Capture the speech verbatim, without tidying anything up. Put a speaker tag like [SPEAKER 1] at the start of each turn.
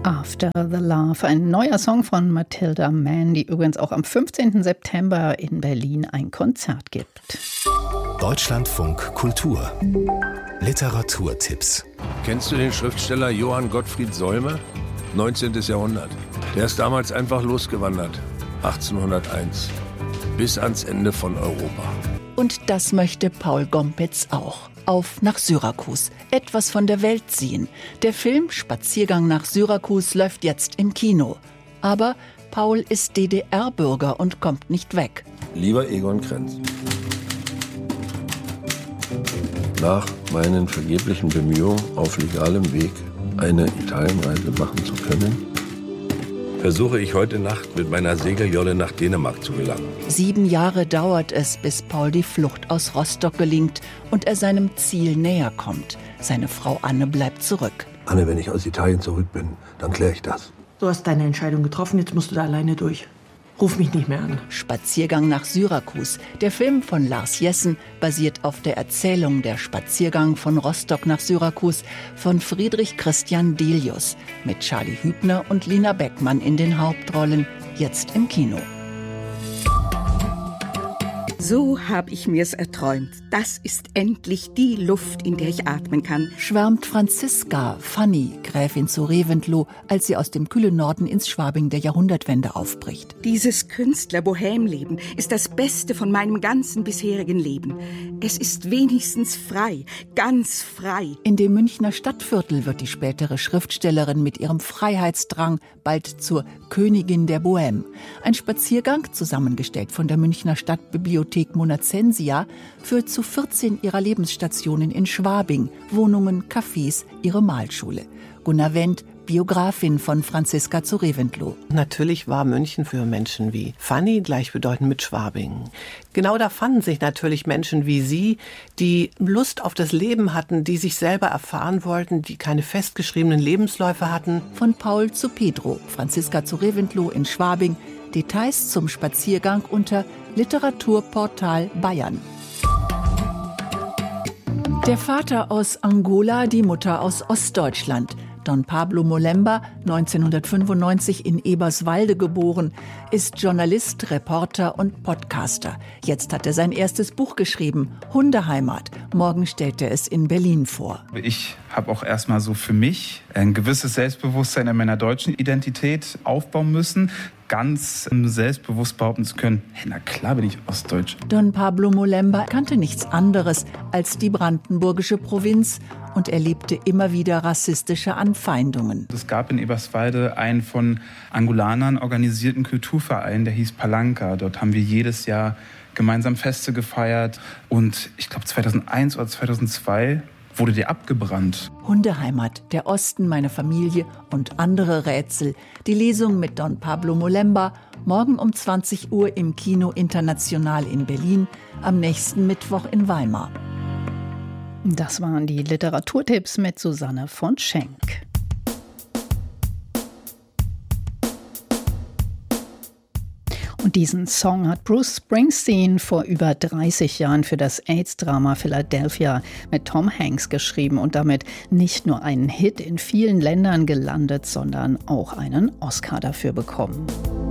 [SPEAKER 1] After the Love, ein neuer Song von Matilda Mann, die übrigens auch am fünfzehnten September in Berlin ein Konzert gibt.
[SPEAKER 2] Deutschlandfunk Kultur. Literaturtipps.
[SPEAKER 3] Kennst du den Schriftsteller Johann Gottfried Solme? neunzehntes Jahrhundert. Der ist damals einfach losgewandert. achtzehnhunderteins. Bis ans Ende von Europa.
[SPEAKER 4] Und das möchte Paul Gompertz auch. Auf nach Syrakus. Etwas von der Welt sehen. Der Film Spaziergang nach Syrakus läuft jetzt im Kino. Aber Paul ist D D R-Bürger und kommt nicht weg.
[SPEAKER 3] Lieber Egon Krenz, nach meinen vergeblichen Bemühungen, auf legalem Weg eine Italienreise machen zu können, versuche ich heute Nacht mit meiner Segeljolle nach Dänemark zu gelangen.
[SPEAKER 4] Sieben Jahre dauert es, bis Paul die Flucht aus Rostock gelingt und er seinem Ziel näher kommt. Seine Frau Anne bleibt zurück.
[SPEAKER 5] Anne, wenn ich aus Italien zurück bin, dann kläre ich das.
[SPEAKER 6] Du hast deine Entscheidung getroffen, jetzt musst du da alleine durch. Ruf mich nicht mehr an.
[SPEAKER 4] Spaziergang nach Syrakus. Der Film von Lars Jessen basiert auf der Erzählung Der Spaziergang von Rostock nach Syrakus von Friedrich Christian Delius mit Charlie Hübner und Lina Beckmann in den Hauptrollen, jetzt im Kino.
[SPEAKER 7] So habe ich mir's erträumt. Das ist endlich die Luft, in der ich atmen kann.
[SPEAKER 4] Schwärmt Franziska, Fanny, Gräfin zu Reventlow, als sie aus dem kühlen Norden ins Schwabing der Jahrhundertwende aufbricht.
[SPEAKER 7] Dieses Künstler-Bohème-Leben ist das Beste von meinem ganzen bisherigen Leben. Es ist wenigstens frei, ganz frei.
[SPEAKER 4] In dem Münchner Stadtviertel wird die spätere Schriftstellerin mit ihrem Freiheitsdrang bald zur Königin der Bohème. Ein Spaziergang, zusammengestellt von der Münchner Stadtbibliothek Monacensia, führt zu vierzehn ihrer Lebensstationen in Schwabing, Wohnungen, Cafés, ihre Malschule. Gunnar Wendt, Biografin von Franziska zu Reventlow.
[SPEAKER 8] Natürlich war München für Menschen wie Fanny gleichbedeutend mit Schwabing. Genau da fanden sich natürlich Menschen wie sie, die Lust auf das Leben hatten, die sich selber erfahren wollten, die keine festgeschriebenen Lebensläufe hatten.
[SPEAKER 4] Von Paul zu Pedro, Franziska zu Reventlow in Schwabing. Details zum Spaziergang unter Literaturportal Bayern. Der Vater aus Angola, die Mutter aus Ostdeutschland. Don Pablo Molemba, neunzehnhundertfünfundneunzig in Eberswalde geboren, ist Journalist, Reporter und Podcaster. Jetzt hat er sein erstes Buch geschrieben, Hundeheimat. Morgen stellt er es in Berlin vor.
[SPEAKER 9] Ich habe auch erstmal so für mich ein gewisses Selbstbewusstsein in meiner deutschen Identität aufbauen müssen. Ganz selbstbewusst behaupten zu können, hey, na klar bin ich ostdeutsch.
[SPEAKER 4] Don Pablo Molemba kannte nichts anderes als die brandenburgische Provinz und erlebte immer wieder rassistische Anfeindungen.
[SPEAKER 9] Es gab in Eberswalde einen von Angolanern organisierten Kulturverein, der hieß Palanca. Dort haben wir jedes Jahr gemeinsam Feste gefeiert und ich glaube zweitausendeins oder zweitausendzwei wurde der abgebrannt.
[SPEAKER 4] Hundeheimat, der Osten, meine Familie und andere Rätsel. Die Lesung mit Don Pablo Molemba, morgen um zwanzig Uhr im Kino International in Berlin, am nächsten Mittwoch in Weimar.
[SPEAKER 1] Das waren die Literaturtipps mit Susanne von Schenk. Und diesen Song hat Bruce Springsteen vor über dreißig Jahren für das AIDS-Drama Philadelphia mit Tom Hanks geschrieben und damit nicht nur einen Hit in vielen Ländern gelandet, sondern auch einen Oscar dafür bekommen.